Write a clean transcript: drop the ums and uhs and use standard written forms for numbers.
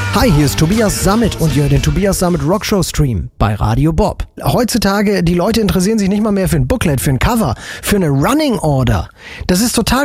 Hi, hier ist Tobias Sammet und ihr hört den Tobias Sammet Rockshow Stream bei Radio Bob. Heutzutage, die Leute interessieren sich nicht mal mehr für ein Booklet, für ein Cover, für eine Running Order. Das ist total